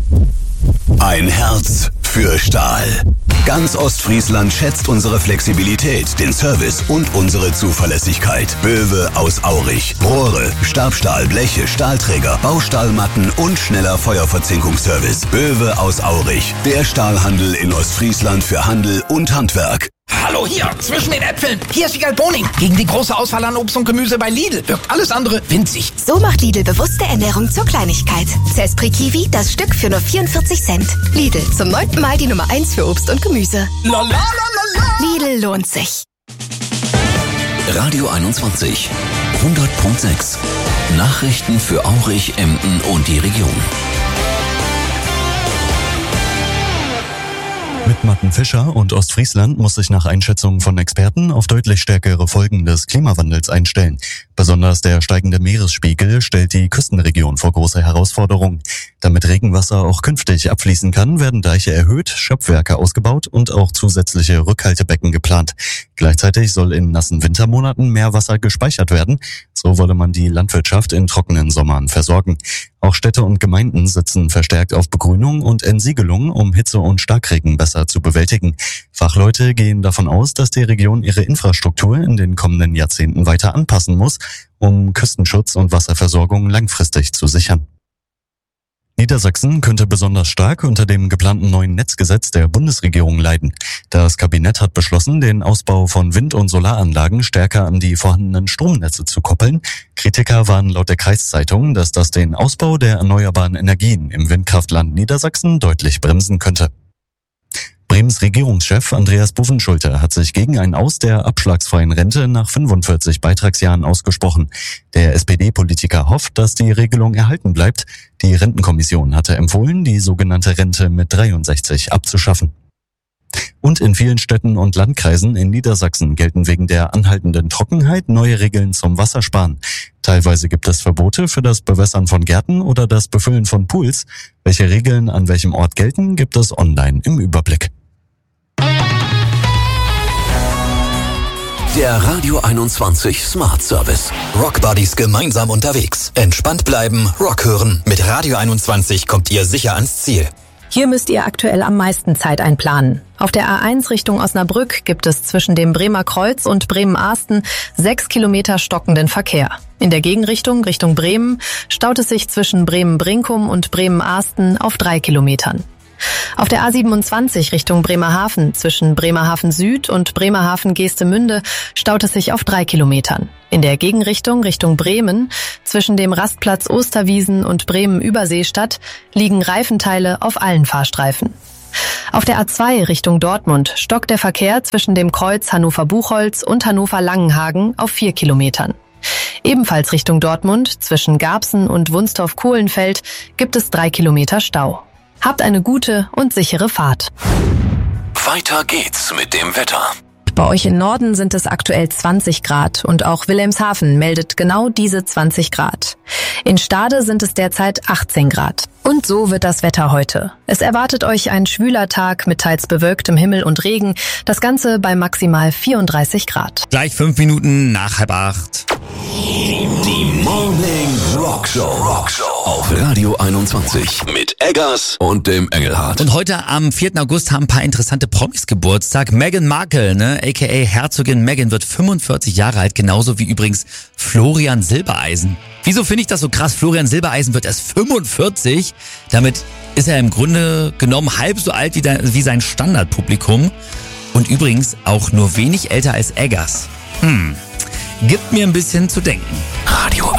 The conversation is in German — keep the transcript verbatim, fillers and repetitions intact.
Ein Herz für Stahl. Ganz Ostfriesland schätzt unsere Flexibilität, den Service und unsere Zuverlässigkeit. Böwe aus Aurich. Rohre, Stabstahl, Bleche, Stahlträger, Baustahlmatten und schneller Feuerverzinkungsservice. Böwe aus Aurich. Der Stahlhandel in Ostfriesland für Handel und Handwerk. Hallo hier, zwischen den Äpfeln. Hier ist Wiegald Boning. Gegen die große Auswahl an Obst und Gemüse bei Lidl wirkt alles andere winzig. So macht Lidl bewusste Ernährung zur Kleinigkeit. Zespri Kiwi, das Stück für nur vierundvierzig Cent. Lidl, zum neunten Mal die Nummer eins für Obst und Gemüse. La, la, la, la, la. Lidl lohnt sich. Radio einundzwanzig, hundert Komma sechs. Nachrichten für Aurich, Emden und die Region. Mit Matten Fischer und Ostfriesland muss sich nach Einschätzung von Experten auf deutlich stärkere Folgen des Klimawandels einstellen. Besonders der steigende Meeresspiegel stellt die Küstenregion vor große Herausforderungen. Damit Regenwasser auch künftig abfließen kann, werden Deiche erhöht, Schöpfwerke ausgebaut und auch zusätzliche Rückhaltebecken geplant. Gleichzeitig soll in nassen Wintermonaten mehr Wasser gespeichert werden. So wolle man die Landwirtschaft in trockenen Sommern versorgen. Auch Städte und Gemeinden setzen verstärkt auf Begrünung und Entsiegelung, um Hitze und Starkregen besser zu bewältigen. Fachleute gehen davon aus, dass die Region ihre Infrastruktur in den kommenden Jahrzehnten weiter anpassen muss, um Küstenschutz und Wasserversorgung langfristig zu sichern. Niedersachsen könnte besonders stark unter dem geplanten neuen Netzgesetz der Bundesregierung leiden. Das Kabinett hat beschlossen, den Ausbau von Wind- und Solaranlagen stärker an die vorhandenen Stromnetze zu koppeln. Kritiker warnen laut der Kreiszeitung, dass das den Ausbau der erneuerbaren Energien im Windkraftland Niedersachsen deutlich bremsen könnte. Bremens Regierungschef Andreas Buffenschulte hat sich gegen ein Aus der abschlagsfreien Rente nach fünfundvierzig Beitragsjahren ausgesprochen. Der S P D-Politiker hofft, dass die Regelung erhalten bleibt. Die Rentenkommission hatte empfohlen, die sogenannte Rente mit dreiundsechzig abzuschaffen. Und in vielen Städten und Landkreisen in Niedersachsen gelten wegen der anhaltenden Trockenheit neue Regeln zum Wassersparen. Teilweise gibt es Verbote für das Bewässern von Gärten oder das Befüllen von Pools. Welche Regeln an welchem Ort gelten, gibt es online im Überblick. Der Radio einundzwanzig Smart Service. Rock Buddies gemeinsam unterwegs. Entspannt bleiben, Rock hören. Mit Radio einundzwanzig kommt ihr sicher ans Ziel. Hier müsst ihr aktuell am meisten Zeit einplanen. Auf der A eins Richtung Osnabrück gibt es zwischen dem Bremer Kreuz und Bremen-Arsten sechs Kilometer stockenden Verkehr. In der Gegenrichtung, Richtung Bremen, staut es sich zwischen Bremen-Brinkum und Bremen-Arsten auf drei Kilometern. Auf der A siebenundzwanzig Richtung Bremerhaven zwischen Bremerhaven Süd und Bremerhaven Geestemünde staut es sich auf drei Kilometern. In der Gegenrichtung Richtung Bremen zwischen dem Rastplatz Osterwiesen und Bremen-Überseestadt liegen Reifenteile auf allen Fahrstreifen. Auf der A zwei Richtung Dortmund stockt der Verkehr zwischen dem Kreuz Hannover-Buchholz und Hannover-Langenhagen auf vier Kilometern. Ebenfalls Richtung Dortmund zwischen Garbsen und Wunstorf-Kohlenfeld gibt es drei Kilometer Stau. Habt eine gute und sichere Fahrt. Weiter geht's mit dem Wetter. Bei euch im Norden sind es aktuell zwanzig Grad und auch Wilhelmshaven meldet genau diese zwanzig Grad. In Stade sind es derzeit achtzehn Grad. Und so wird das Wetter heute. Es erwartet euch ein schwüler Tag mit teils bewölktem Himmel und Regen. Das Ganze bei maximal vierunddreißig Grad. Gleich fünf Minuten nach halb acht. Die Morning Rock Show. Rock Show auf Radio einundzwanzig mit Eggers und dem Engelhardt. Und heute am vierten August haben ein paar interessante Promis Geburtstag. Meghan Markle, ne, aka Herzogin Meghan, wird fünfundvierzig Jahre alt, genauso wie übrigens Florian Silbereisen. Wieso finde ich das so krass? Florian Silbereisen wird erst fünfundvierzig. Damit ist er im Grunde genommen halb so alt wie, der, wie sein Standardpublikum. Und übrigens auch nur wenig älter als Eggers. Hm, gibt mir ein bisschen zu denken. Radio